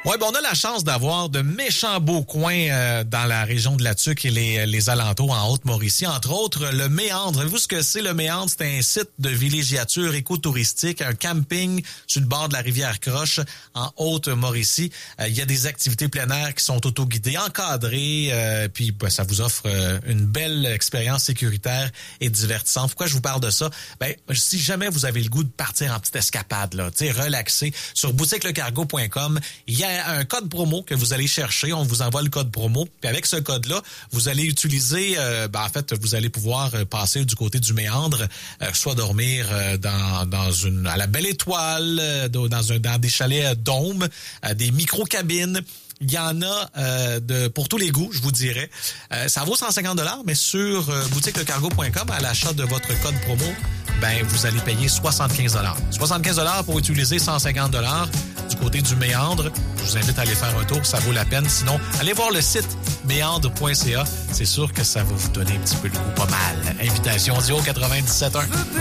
Oui, on a la chance d'avoir de méchants beaux coins dans la région de la Tuque et les alentours en Haute-Mauricie. Entre autres, le Méandre. Savez-vous ce que c'est, le Méandre? C'est un site de villégiature écotouristique, un camping sur le bord de la rivière Croche en Haute-Mauricie. Il y a des activités plein air qui sont autoguidées, encadrées, puis ça vous offre une belle expérience sécuritaire et divertissante. Pourquoi je vous parle de ça? Si jamais vous avez le goût de partir en petite escapade, là, relaxer, sur boutiquelecargo.com, il y a un code promo que vous allez chercher. On vous envoie le code promo. Puis avec ce code-là, vous allez utiliser, vous allez pouvoir passer du côté du Méandre, soit dormir à la Belle Étoile, dans des chalets dômes, des micro-cabines. Il y en a pour tous les goûts, je vous dirais. Ça vaut 150 $, mais sur boutiquelecargo.com, à l'achat de votre code promo, vous allez payer 75 $. 75 $ pour utiliser 150 $ du côté du Méandre. Je vous invite à aller faire un tour, ça vaut la peine. Sinon, allez voir le site méandre.ca. C'est sûr que ça va vous donner un petit peu le goût, pas mal. Invitation Dio 97.1.